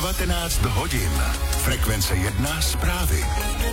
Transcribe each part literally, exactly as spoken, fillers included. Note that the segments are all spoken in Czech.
devatenáct hodin. Frekvence jedna zprávy.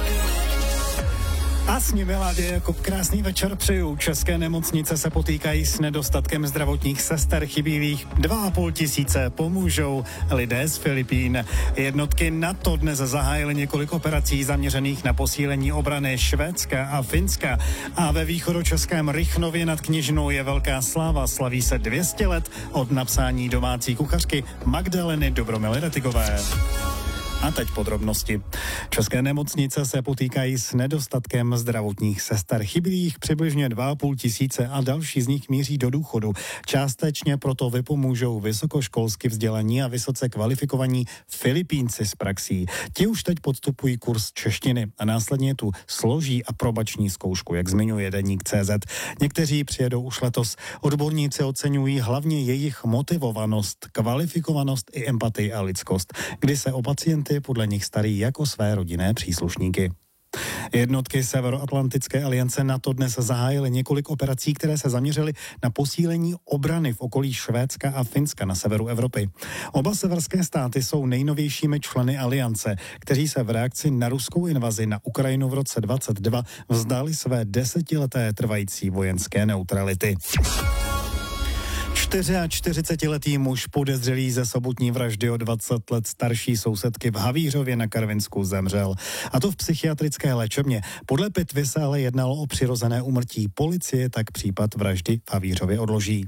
A s nimi Ládě jako krásný večer přeju. České nemocnice se potýkají s nedostatkem zdravotních sester, chybějících dva a půl tisíce pomůžou lidé z Filipín. Jednotky NATO dnes zahájily několik operací zaměřených na posílení obrany Švédska a Finska. A ve východočeském Rychnově nad Kněžnou je velká sláva. Slaví se dvě stě let od napsání domácí kuchařky Magdaleny Dobromily Retigové. A teď podrobnosti. České nemocnice se potýkají s nedostatkem zdravotních sester. Chybí jich přibližně dva a půl tisíce a další z nich míří do důchodu. Částečně proto vypomůžou vysokoškolsky vzdělaní a vysoce kvalifikovaní Filipínci z praxí. Ti už teď podstupují kurz češtiny a následně tu složí aprobační zkoušku, jak zmiňuje deník tečka cé zet. Někteří přijedou už letos. Odborníci oceňují hlavně jejich motivovanost, kvalifikovanost i empatii a lidskost, kdy se o pacienty podle nich starí jako své rodinné příslušníky. Jednotky Severoatlantické aliance NATO dnes zahájily několik operací, které se zaměřily na posílení obrany v okolí Švédska a Finska na severu Evropy. Oba severské státy jsou nejnovějšími členy aliance, kteří se v reakci na ruskou invazi na Ukrajinu v roce dvacet dva vzdali své desetileté trvající vojenské neutrality. čtyřiačtyřicetiletý muž podezřelý ze sobotní vraždy o dvacet let starší sousedky v Havířově na Karvinsku zemřel. A to v psychiatrické léčebně. Podle pitvy se ale jednalo o přirozené úmrtí. Policie tak případ vraždy v Havířově odloží.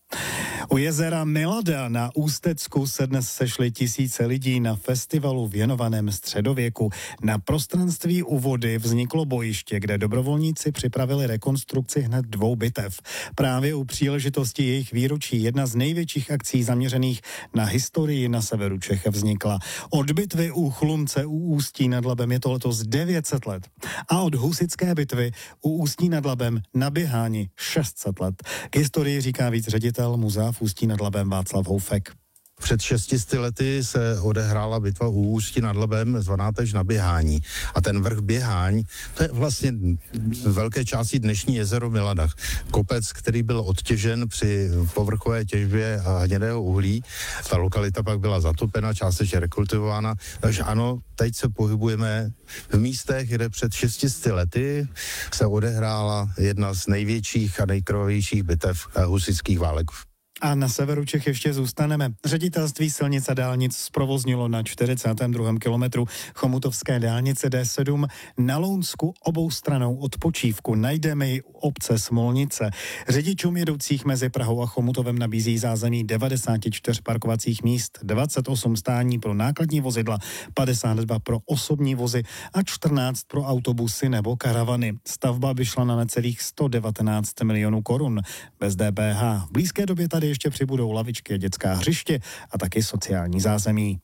U jezera Milada na Ústecku se dnes sešly tisíce lidí na festivalu věnovaném středověku. Na prostranství u vody vzniklo bojiště, kde dobrovolníci připravili rekonstrukci hned dvou bitev. Právě u příležitosti jejich výročí jedna z největších akcí zaměřených na historii na severu Čech vznikla. Od bitvy u Chlumce u Ústí nad Labem je to letos devět set let. A od husitské bitvy u Ústí nad Labem na Běháni šest set let. K historii říká víc ředitel muzea v Ústí nad Labem Václav Houfek. Před šestisty lety se odehrála bitva u Ústí nad Labem, zvaná tež na Běhání. A ten vrch Běháň, to je vlastně v velké části dnešní jezero Milada. Kopec, který byl odtěžen při povrchové těžbě hnědého uhlí. Ta lokalita pak byla zatopena, částečně rekultivována. Takže ano, teď se pohybujeme v místech, kde před šestisty lety se odehrála jedna z největších a nejkrvavějších bitev husitských válek. A na severu Čech ještě zůstaneme. Ředitelství silnic a dálnic zprovoznilo na čtyřicátém druhém kilometru chomutovské dálnice D sedm na Lounsku obou stranou odpočívku. Najdeme ji u obce Smolnice. Řidičům jedoucích mezi Prahou a Chomutovem nabízí zázemí devadesát čtyři parkovacích míst, dvacet osm stání pro nákladní vozidla, padesát dva pro osobní vozy a čtrnáct pro autobusy nebo karavany. Stavba by šla na necelých sto devatenáct milionů korun bez D P H. V blízké době tady ještě přibudou lavičky, dětská hřiště a taky sociální zázemí.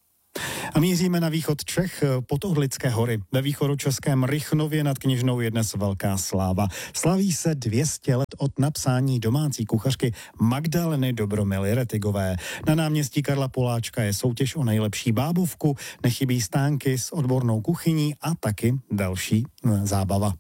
A míříme na východ Čech, pod Orlické hory. Ve východočeském Rychnově nad Kněžnou je dnes velká sláva. Slaví se dvě stě let od napsání domácí kuchařky Magdaleny Dobromily Retigové. Na náměstí Karla Poláčka je soutěž o nejlepší bábovku, nechybí stánky s odbornou kuchyní a taky další zábava.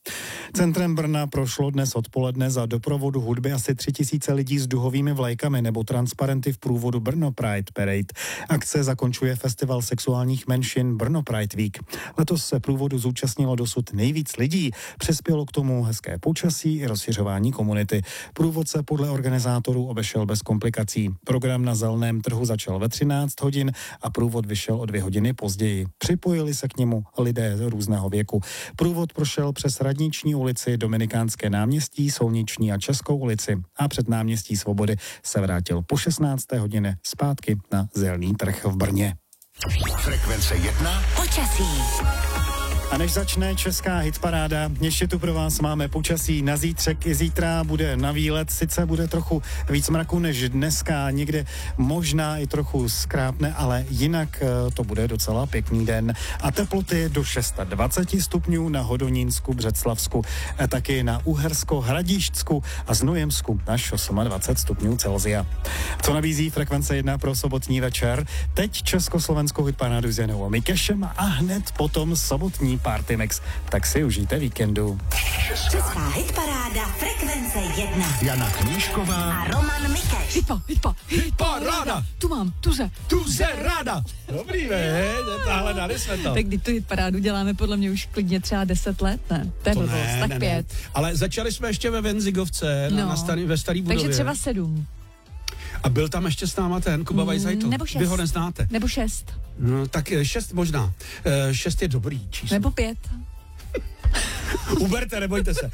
Centrem Brna prošlo dnes odpoledne za doprovodu hudby asi tři tisíce lidí s duhovými vlajkami nebo transparenty v průvodu Brno Pride Parade. Akce zakončuje festival sexuálních menšin Brno Pride Week. Letos se průvodu zúčastnilo dosud nejvíc lidí. Přispělo k tomu hezké počasí i rozšiřování komunity. Průvod se podle organizátorů obešel bez komplikací. Program na Zeleném trhu začal ve třináct hodin a průvod vyšel o dvě hodiny později. Připojili se k němu lidé různého věku. Průvod prošel přes Radniční ulici, Dominikánské náměstí, Solniční a Českou ulici a před náměstí Svobody se vrátil po šestnácté hodině zpátky na Zelený trh v Brně. Frekvence jedna. Počasí. A než začne česká hitparáda, ještě tu pro vás máme počasí na zítřek. I zítra bude na výlet, sice bude trochu víc mraku než dneska, někde možná i trochu skrápne, ale jinak to bude docela pěkný den. A teploty do dvacet šest stupňů na Hodonínsku, Břeclavsku, taky na Uhersko, Hradišťsku a Znojemsku až dvacet osm stupňů Celsia. Co nabízí Frekvence jedna pro sobotní večer? Teď československou hitparádu s Janou Mikešem a hned potom sobotní zní Party Mix. Tak si užijte víkendu. Česká hitparáda Frekvence jedna. Jana Knížková A Roman Mikeš. Hitpa, hitpa, Paráda! Tu mám, tuze. Tuze ráda! Dobrý, ve, tahle dali jsme to. Tak když tu hitparádu děláme podle mě už klidně třeba deset let, ne? To je To blbost, ne, tak ne, pět. ne. Ale začali jsme ještě ve Venzigovce, no. na, na starý, ve starý budově. Takže třeba sedm. A byl tam ještě s náma ten Kuba Weisheitl. Nebo šest. Vy ho neznáte. Nebo šest. No, tak eh, šest možná. E, šest je dobrý číslo. Nebo pět. Uberte, nebojte se.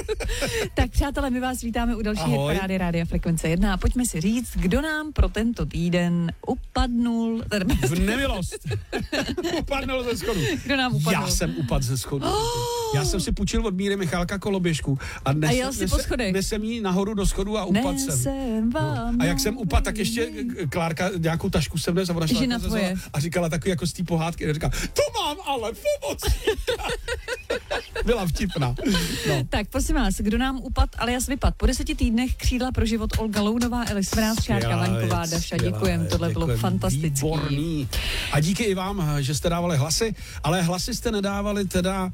Tak přátelé, my vás vítáme u další Ahoj. hitparády Rádia Frekvence jedna a pojďme si říct, kdo nám pro tento týden upadnul. V nemilost. Upadnul ze schodu. Kdo nám upadl? Já jsem upadl ze schodu. Oh. Já jsem si půjčil od Míry Michálka koloběžku a, nes, A jel jsi po schodech? nesem jí nahoru do schodu a upadl jsem. Nesem vám. A jak jsem upadl, tak ještě k- Klárka nějakou tašku jsem nes a ona šla Že na takhle tvoje. zezvala a říkala takový jako z té pohádky, a říká, to mám ale pomocníka. Byla vtipná. No. Tak prosím vás, kdo nám upad, alias vypad. Po deseti týdnech křídla pro život Olga Lounová, Elis Vrát, Šárka Vaňková, věc, Daša. skvělá Děkujem, věc, tohle bylo děkujem. fantastický. Výborný. A díky i vám, že jste dávali hlasy, ale hlasy jste nedávali teda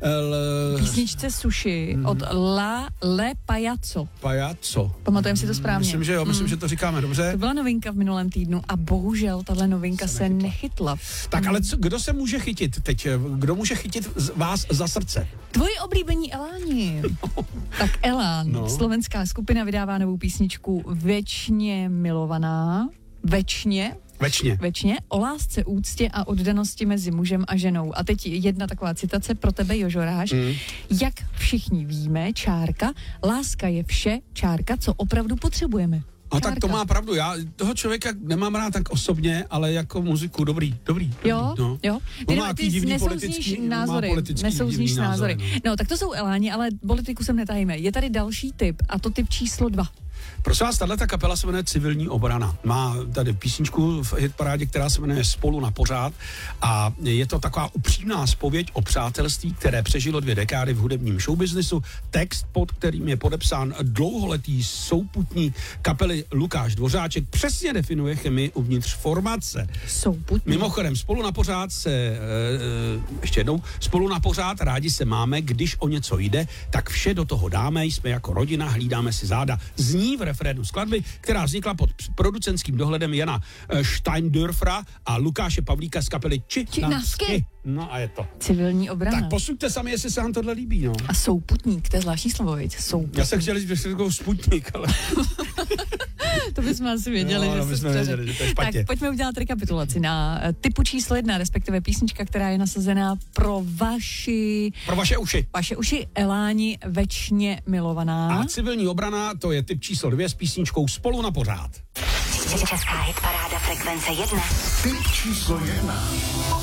l, Písničce Sushi od La Le Pajaco. Pajaco. Pamatujeme si to správně. Myslím, že jo, myslím, Mm. že to říkáme dobře. To byla novinka v minulém týdnu a bohužel tahle novinka se, se nechytla. Tak ale co, kdo se může chytit teď? Kdo může chytit z- vás za srdce? Tvoji oblíbení Eláni. Tak Elán, No. no. Slovenská skupina vydává novou písničku Věčně milovaná. Večně. Večně. Večně o lásce, úctě a oddanosti mezi mužem a ženou. A teď jedna taková citace pro tebe, Jožoráš. Mm. Jak všichni víme, čárka, láska je vše, čárka, co opravdu potřebujeme. No tak to Čárka. má pravdu. Já toho člověka nemám rád tak osobně, ale jako muziku dobrý, dobrý. dobrý Jo, no. jo. On Ty, má ty takový divný nesouzníš politický, má názory, politický nesouzníš divný názory. názory, No. no, tak to jsou Eláni, ale politiku sem netahejme. Je tady další typ, a to typ číslo dva. Prosím vás, tato kapela se jmenuje Civilní obrana. Má tady písničku v hitparádě, která se jmenuje Spolu na pořád a je to taková upřímná zpověď o přátelství, které přežilo dvě dekády v hudebním showbiznisu. Text, pod kterým je podepsán dlouholetý souputník kapely Lukáš Dvořáček, přesně definuje chemii uvnitř formace. Souputní. Mimochodem, Spolu na pořád se, e, e, ještě jednou, Spolu na pořád rádi se máme, když o něco jde, tak vše do toho dáme, jsme jako rodina, hlídáme si záda. Zní v refrénu skladby, která vznikla pod producentským dohledem Jana e, Steindörfera a Lukáše Pavlíka z kapely Či, Či na na sky. sky. No a je to. Civilní obrana. Tak posuďte sami, jestli se vám tohle líbí, no. A souputník, to je zvláštní slovo, viď? Souputník. Já jsem chtěl říct, že jsem takovou Sputnik, ale... To bychom asi věděli, No, že no, se bychom střeže. věděli, že to je špatně. Tak pojďme udělat rekapitulaci na eh, typu číslo jedna, respektive písnička, která je nasazená pro vaši, Pro vaše uši. vaše uši Eláni Večně milovaná. A Civilní obrana, to je typ číslo dvě s písničkou Spolu na pořád. Česká hitparáda Frekvence jedna. Tip číslo jedna.